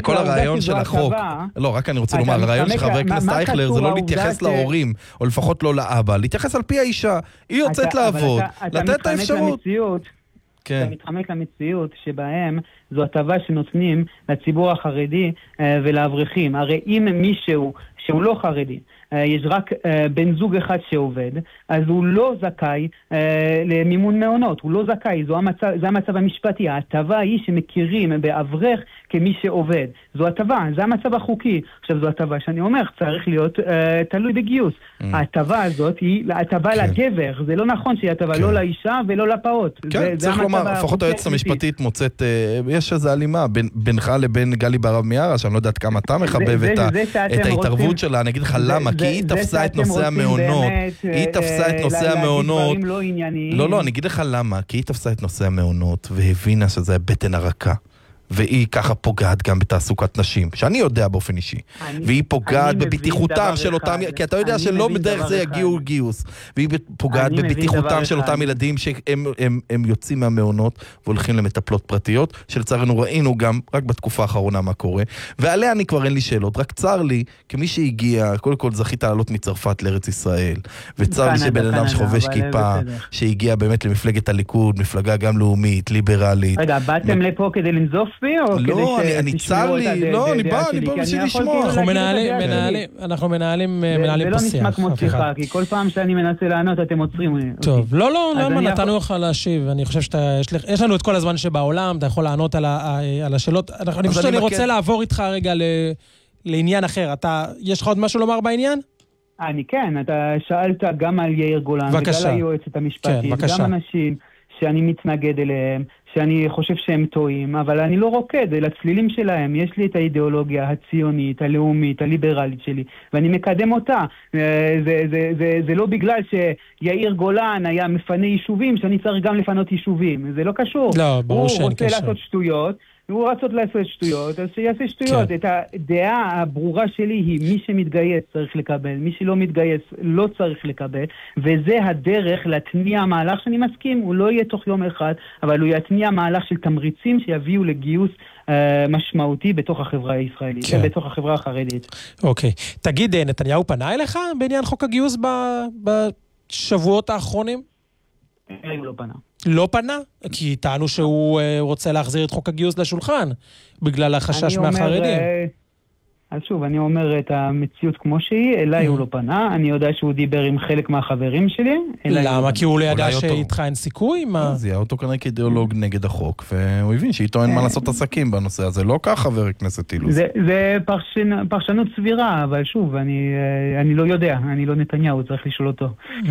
כל הרעיון של החוק, לא, רק אני רוצה לומר, הרעיון של חבר הכנסת אייכלר זה לא להתייחס להורים, או לפחות לא לאבא, להתייחס על פי האישה, היא יוצאת לעבוד, לתת את האפשרות. אתה מתחמק למציאות שבהם זו הטבה שנותנים לציבור החרדי ולאברכים. הרי אם מישהו שהוא לא חרדי, יש רק בן זוג אחד שעובד, אז הוא לא זכאי למימון מעונות, הוא לא זכאי, זה המצב המשפטי. ההטבה היא שמכירים באברך כמי שעובד. זו הטבה, זה המצב החוקי. עכשיו זו הטבה שאני אומר, צריך להיות תלוי בגיוס. ההטבה הזאת היא הטבה לגבר, זה לא נכון שהיא הטבה לא לאישה ולא לפעות. כן, צריך לומר, לפחות היועצת המשפטית מוצאת, יש איזו הלימה בינך לבין גלי בהרב מיארה, שאני לא יודעת כמה אתה מחבב את ההתערבות שלה, אני אגיד לך למה, כי היא תפסה את נושא המעונות, היא תפסה את נושא המעונות, לא, אני אגיד לך למה, כי היא תפסה את נושא המעונות, והבינה שזה בטן הרכה, והיא ככה פוגעת גם בתעסוקת נשים, שאני יודע באופן אישי, והיא פוגעת בבטיחותם של אותם, כי אתה יודע שלא בדרך זה יגיעו גיוס, והיא פוגעת בבטיחותם של אותם ילדים שהם יוצאים מהמעונות והולכים למטפלות פרטיות, שלצערנו ראינו גם רק בתקופה האחרונה מה קורה, ועליה אני כבר אין לי שאלות, רק צר לי, כמי שהגיע, קודם כל זכית לעלות מצרפת לארץ ישראל, וצר לי שבן אדם שחובש כיפה, שהגיע באמת למפלגת הליכוד, מפלגה גם לאומית, ליברלית. רגע, באתם לפה כדי לנזוף לא, אני צר לי, לא, אני בא בשביל לשמוע. אנחנו מנהלים פה שיח. זה לא נשמע כמו שיחה, כי כל פעם שאני מנסה לענות אתם עוצרים לי. טוב, לא, למה נתנו לך להשיב? אני חושב שיש לנו את כל הזמן שבעולם, אתה יכול לענות על השאלות. אני רוצה לעבור איתך רגע לעניין אחר. יש לך עוד משהו לומר בעניין? כן, אתה שאלת גם על יאיר גולן, וגם על היועצת המשפטית, גם אנשים שאני מתנגד אליהם, שאני חושב שהם טועים, אבל אני לא רוקד לצלילים שלהם. יש לי את האידיאולוגיה הציונית, הלאומית, הליברלית שלי, ואני מקדם אותה. זה לא בגלל שיאיר גולן היה מפנה יישובים, שאני צריך גם לפנות יישובים. זה לא קשור. לא, ברור שאין קשר. הוא רוצה לעשות שטויות, הוא רצות לעשות שטויות, אז שיעשה שטויות. את הדעה הברורה שלי היא, מי שמתגייס צריך לקבל, מי שלא מתגייס לא צריך לקבל, וזה הדרך להתניע מהלך שאני מסכים, הוא לא יהיה תוך יום אחד, אבל הוא יתניע מהלך של תמריצים שיביאו לגיוס משמעותי בתוך החברה הישראלית, בתוך החברה החרדית. אוקיי. תגיד, נתניהו פנה אליך בעניין חוק הגיוס בשבועות האחרונים? הוא לא פנה. לא פנה? כי טענו שהוא רוצה להחזיר את חוק הגיוס לשולחן, בגלל החשש מהחרדים. אז שוב, אני אומר את המציאות כמו שהיא, אליי הוא לא פנה, אני יודע שהוא דיבר עם חלק מהחברים שלי. למה? כי הוא לא ידע שאיתך אין סיכוי? זיהה אותו כנראה כאידיאולוג נגד החוק, והוא הבין שאיתו אין מה לעשות עסקים בנושא הזה, לא כך חבר הכנסת אילוז. זה פרשנות סבירה, אבל שוב, אני לא יודע, אני לא נתניהו, צריך לשאול אותו.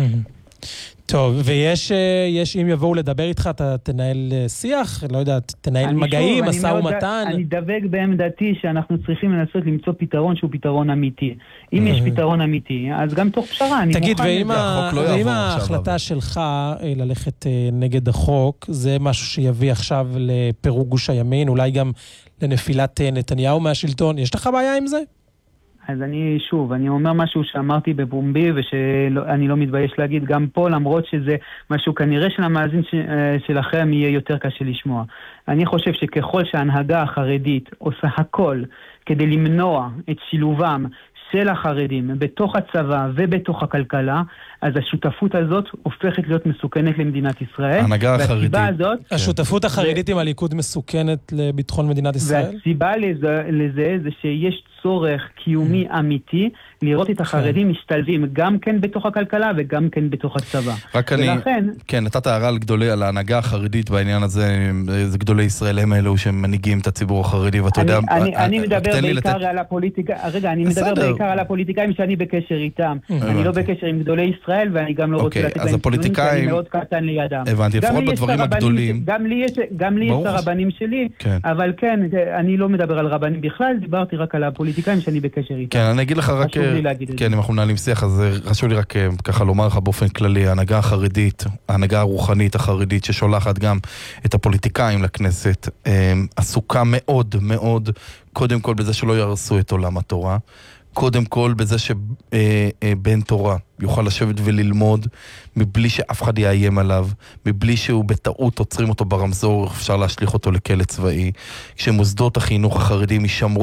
טוב, ויש, אם יבואו לדבר איתך, אתה תנהל שיח, לא יודע, תנהל מגעים, משא ומתן. אני דבק בעמדתי שאנחנו צריכים לנסות למצוא פתרון שהוא פתרון אמיתי. אם יש פתרון אמיתי, אז גם תוך פשרה, אני מוכן. תגיד, ואם ההחלטה שלך ללכת נגד החוק, זה משהו שיביא עכשיו לפירוק גוש הימין, אולי גם לנפילת נתניהו מהשלטון, יש לך בעיה עם זה? אז אני אומר משהו שאמרתי בבומבי, ושאני לא מתבייש להגיד גם פה, למרות שזה משהו כנראה של המאזין שלכם יהיה יותר קשה לשמוע. אני חושב שככל שההנהגה החרדית עושה הכל כדי למנוע את שילובם של החרדים בתוך הצבא ובתוך הכלכלה, אז השותפות הזאת הופכת להיות מסוכנת למדינת ישראל. ההנהגה החרדית. השותפות החרדית עם הליכוד מסוכנת לביטחון מדינת ישראל? והסיבה לזה זה שיש צורך קיומי אמיתי לראות את החרדים משתלבים גם כן בתוך הכלכלה וגם כן בתוך הצבא. רק כן, נתת הערה על ההנהגה החרדית בעניין הזה, זה גדולי ישראל הם אלו שמנהיגים את הציבור החרדי, ואתה יודע... אני מדבר בעיקר על הפוליטיקה, אני מדבר בעיקר על הפוליטיקאים שאני בקשר איתם. אני לא בקשר עם גדולי ישראל, ואני גם לא רוצה לתת להם ציונים, שאני מאוד קטן לידם. הבנתי, לפחות בדברים הגדולים. גם לי יש הרבנים שלי, אבל כן, אני לא מדבר על רבנים בכלל, דיברתי רק על הפוליטיקאים שאני בקשר איתם. כן, אני אגיד לך רק... כן, אם אנחנו מנהלים שיח, אז חשוב לי רק ככה לומר לך באופן כללי, ההנהגה החרדית, ההנהגה הרוחנית החרדית ששולחת גם את הפוליטיקאים לכנסת, עסוקה מאוד מאוד, קודם כל בזה שלא ירסו את עולם התורה, קודם כל בזה שבן תורה יוכל לשבת וללמוד מבלי שאף אחד יאיים עליו, מבלי שהוא בטעות עוצרים אותו ברמזור, אפשר להשליך אותו לכלא צבאי, כשמוסדות החינוך החרדים יישמרו